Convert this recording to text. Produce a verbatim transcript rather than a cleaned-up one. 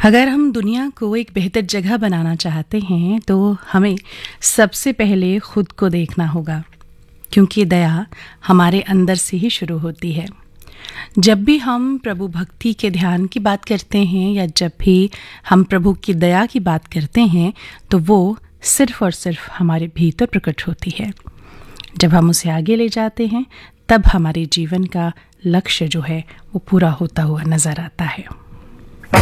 अगर हम दुनिया को एक बेहतर जगह बनाना चाहते हैं तो हमें सबसे पहले खुद को देखना होगा, क्योंकि दया हमारे अंदर से ही शुरू होती है। जब भी हम प्रभु भक्ति के ध्यान की बात करते हैं या जब भी हम प्रभु की दया की बात करते हैं तो वो सिर्फ और सिर्फ हमारे भीतर प्रकट होती है। जब हम उसे आगे ले जाते हैं तब हमारे जीवन का लक्ष्य जो है वो पूरा होता हुआ नजर आता है।